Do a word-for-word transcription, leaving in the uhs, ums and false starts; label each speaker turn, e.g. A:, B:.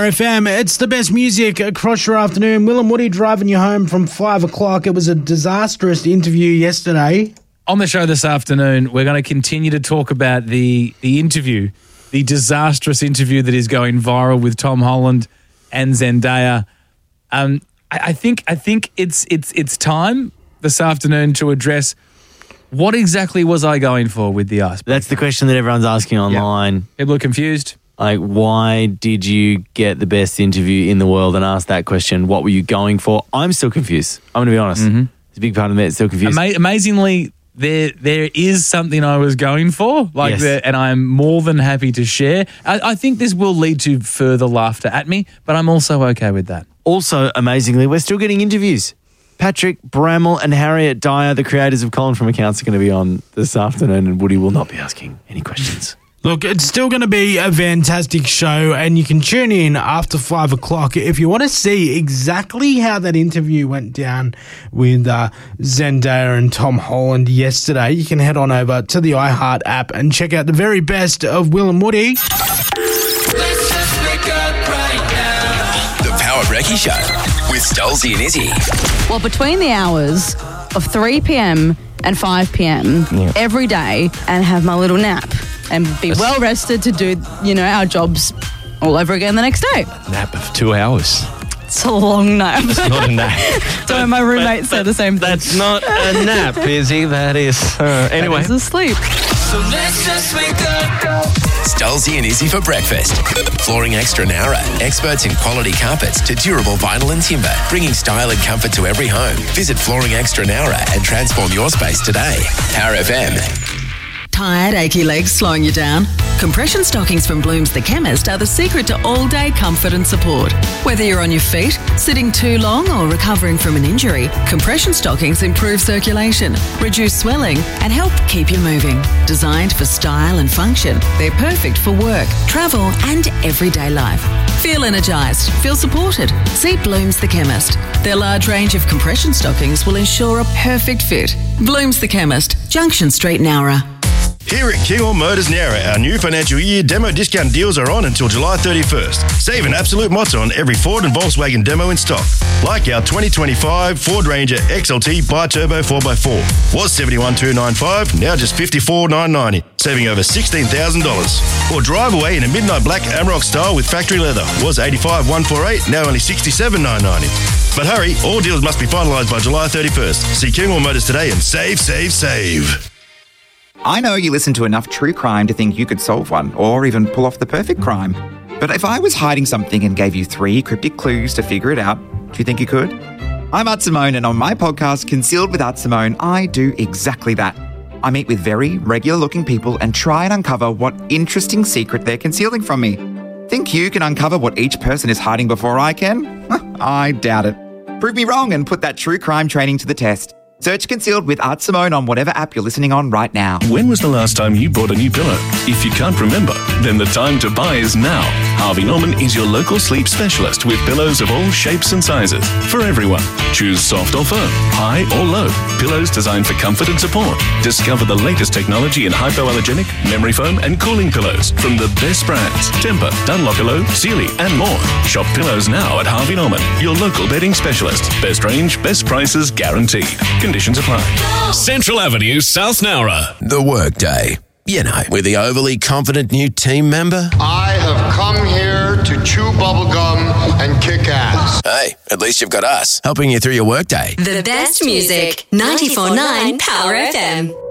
A: F M. It's the best music across your afternoon. Will and Woody driving you home from five o'clock. It was a disastrous interview yesterday.
B: On the show this afternoon, we're going to continue to talk about the the interview, the disastrous interview that is going viral with Tom Holland and Zendaya. Um, I, I think I think it's it's it's time this afternoon to address what exactly was I going for with the icebreaker.
C: That's the question that everyone's asking online.
B: Yep. People are confused.
C: Like, why did you get the best interview in the world and ask that question? What were you going for? I'm still confused. I'm going to be honest.
B: Mm-hmm.
C: It's a big part of me that's still confused.
B: Ama- amazingly, there there is something I was going for, like,
C: Yes.
B: the, and I'm more than happy to share. I, I think this will lead to further laughter at me, but I'm also okay with that.
C: Also, amazingly, we're still getting interviews. Patrick Bramwell and Harriet Dyer, the creators of Colin from Accounts, are going to be on this afternoon, and Woody will not be asking any questions.
A: Look, it's still going to be a fantastic show, and you can tune in after five o'clock if you want to see exactly how that interview went down with uh, Zendaya and Tom Holland yesterday. You can head on over to the iHeart app and check out the very best of Will and Woody.
D: Let's just wake up right now. The Power Brekkie Show with Stolzy and Izzy.
E: Well, between the hours of three p.m. and five p.m.
C: Yeah.
E: every day, and have my little nap and be well rested to do, you know, our jobs all over again the next day.
F: Nap of two hours.
E: It's a long nap.
F: It's not a nap.
E: So my roommates say the same thing.
F: That's not a nap, Izzy. That is. Uh, anyway.
E: That is asleep.
D: So let's just wake up. Stolzy and Izzy for breakfast. Flooring Extra Nara. Experts in quality carpets to durable vinyl and timber. Bringing style and comfort to every home. Visit Flooring Extra Nara and transform your space today. Power F M.
G: Tired, achy legs slowing you down? Compression stockings from Blooms the Chemist are the secret to all-day comfort and support. Whether you're on your feet, sitting too long or recovering from an injury, compression stockings improve circulation, reduce swelling and help keep you moving. Designed for style and function, they're perfect for work, travel and everyday life. Feel energised, feel supported. See Blooms the Chemist. Their large range of compression stockings will ensure a perfect fit. Blooms the Chemist, Junction Street, Nowra.
H: Here at Kinghorn Motors Nowra, our new financial year demo discount deals are on until July thirty-first. Save an absolute motto on every Ford and Volkswagen demo in stock. Like our twenty twenty-five Ford Ranger X L T Bi-Turbo four by four. Was seventy-one thousand two hundred ninety-five dollars, now just fifty-four thousand nine hundred ninety dollars, saving over sixteen thousand dollars. Or drive away in a midnight black Amarok style with factory leather. Was eighty-five thousand one hundred forty-eight dollars, now only sixty-seven thousand nine hundred ninety dollars. But hurry, all deals must be finalised by July thirty-first. See Kinghorn Motors today and save, save, save.
I: I know you listen to enough true crime to think you could solve one, or even pull off the perfect crime. But if I was hiding something and gave you three cryptic clues to figure it out, do you think you could? I'm Art Simone, and on my podcast, Concealed with Art Simone, I do exactly that. I meet with very regular-looking people and try and uncover what interesting secret they're concealing from me. Think you can uncover what each person is hiding before I can? I doubt it. Prove me wrong and put that true crime training to the test. Search Concealed with Art Simone on whatever app you're listening on right now.
J: When was the last time you bought a new pillow? If you can't remember, then the time to buy is now. Harvey Norman is your local sleep specialist with pillows of all shapes and sizes for everyone. Choose soft or firm, high or low. Pillows designed for comfort and support. Discover the latest technology in hypoallergenic, memory foam and cooling pillows from the best brands. Tempur, Dunlopillow, Sealy and more. Shop pillows now at Harvey Norman, your local bedding specialist. Best range, best prices guaranteed. Conditions apply.
D: Central Avenue, South Nowra. The Workday. You know, with the overly confident new team member.
K: I have come here to chew bubblegum and kick ass.
D: Hey, at least you've got us helping you through your workday.
G: The best music, ninety-four point nine Power F M.